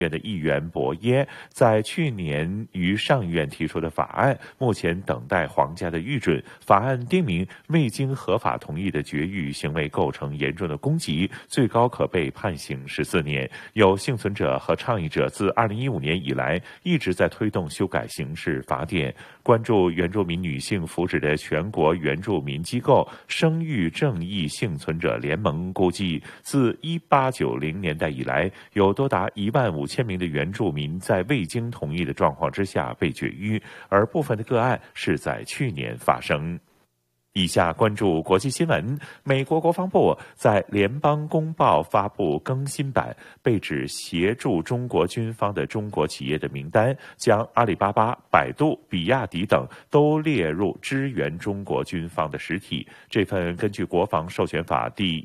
院的议员博耶在去年于上议院提出的法案，目前等待皇家的预准。法案定明，未经合法同意的绝育行为构成严重的攻击，最高可被判刑14年。有幸存者和倡议者自2015年以来一直在推动修改刑事法典。关注原住民女性福祉的全国原住民机构生育正义幸存者联盟估计，自1890年代以来，有多达15000名的原住民在未经同意的状况之下被绝育，而部分的个案是在去年发生。以下关注国际新闻。美国国防部在联邦公报发布更新版，被指协助中国军方的中国企业的名单，将阿里巴巴、百度、比亚迪等都列入支援中国军方的实体。这份根据国防授权法第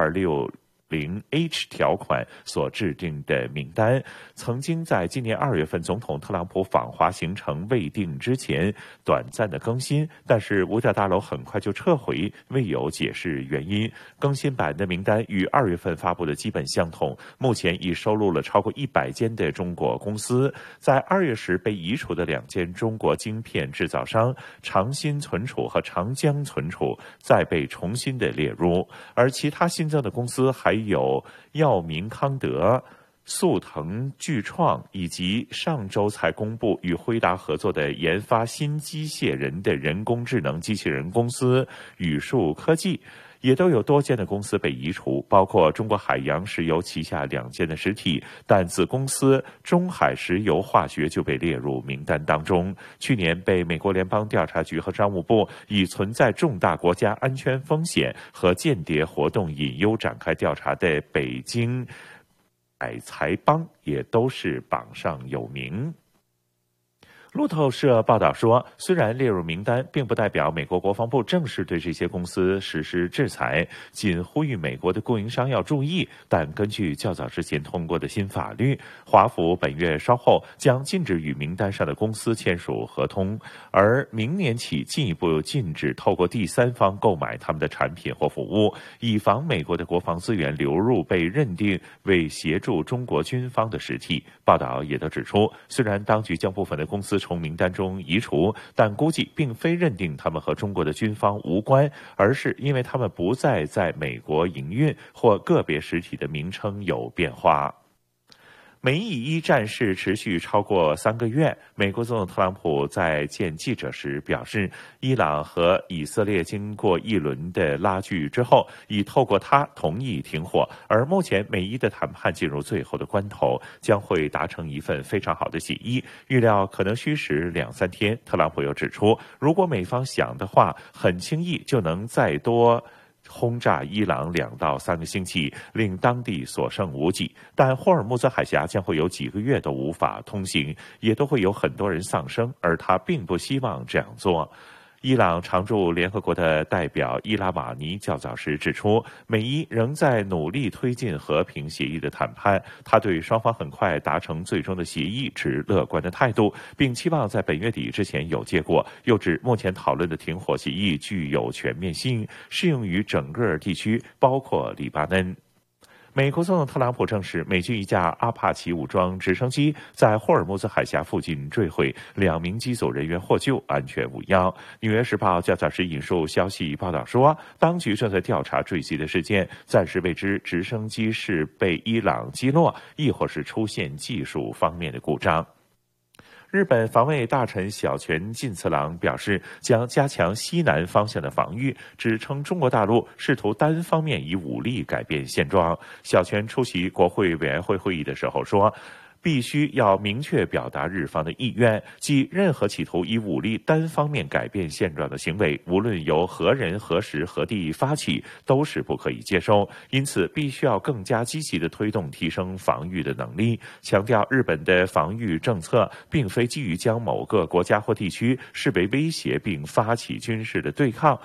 1260H 条款所制定的名单，曾经在今年2月份总统特朗普访华行程未定之前短暂的更新，但是五角大楼很快就撤回，未有解释原因。更新版的名单与2月份发布的基本相同，目前已收录了超过100间的中国公司。在2月时被移除的2间中国晶片制造商长鑫存储和长江存储再被重新的列入，而其他新增的公司还有药明康德、速腾巨创以及上周才公布与辉达合作的研发新机械人的人工智能机器人公司宇树科技，也都有多间的公司被移除，包括中国海洋石油旗下2间的实体，但子公司中海石油化学就被列入名单当中。去年被美国联邦调查局和商务部以存在重大国家安全风险和间谍活动隐忧展开调查的北京百财帮也都是榜上有名。路透社报道说，虽然列入名单，并不代表美国国防部正式对这些公司实施制裁，仅呼吁美国的供应商要注意。但根据较早之前通过的新法律，华府本月稍后将禁止与名单上的公司签署合同，而明年起进一步禁止透过第三方购买他们的产品或服务，以防美国的国防资源流入被认定为协助中国军方的实体。报道也都指出，虽然当局将部分的公司从名单中移除，但估计并非认定他们和中国的军方无关，而是因为他们不再在美国营运或个别实体的名称有变化。美以伊战事持续超过3个月，美国总统特朗普在见记者时表示，伊朗和以色列经过一轮的拉锯之后，已透过他同意停火，而目前美伊的谈判进入最后的关头，将会达成一份非常好的协议，预料可能需时2-3天。特朗普又指出，如果美方想的话，很轻易就能再多轰炸伊朗2到3个星期，令当地所剩无几。但霍尔木兹海峡将会有几个月都无法通行，也都会有很多人丧生，而他并不希望这样做。伊朗常驻联合国的代表伊拉瓦尼较早时指出，美伊仍在努力推进和平协议的谈判，他对双方很快达成最终的协议持乐观的态度，并期望在本月底之前有结果。又指目前讨论的停火协议具有全面性，适用于整个地区，包括黎巴嫩。美国总统特朗普证实，美军一架阿帕奇武装直升机在霍尔木兹海峡附近坠毁，2名机组人员获救，安全无恙。纽约时报较早时引述消息报道说，当局正在调查坠机的事件，暂时未知直升机是被伊朗击落，亦或是出现技术方面的故障。日本防卫大臣小泉进次郎表示，将加强西南方向的防御，指称中国大陆试图单方面以武力改变现状。小泉出席国会委员会会议的时候说，必须要明确表达日方的意愿，即任何企图以武力单方面改变现状的行为，无论由何人何时何地发起，都是不可以接受。因此必须要更加积极地推动提升防御的能力，强调日本的防御政策并非基于将某个国家或地区视为威胁并发起军事的对抗，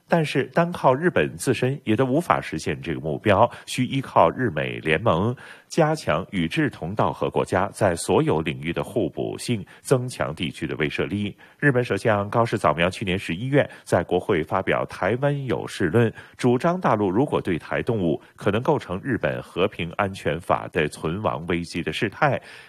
但是单靠日本自身也都无法实现这个目标，需依靠日美联盟，加强与志同道合国家在所有领域的互补性，增强地区的威慑力。日本首相高市早苗去年11月在国会发表台湾有事论，主张大陆如果对台动武，可能构成日本和平安全法的存亡危机的事态，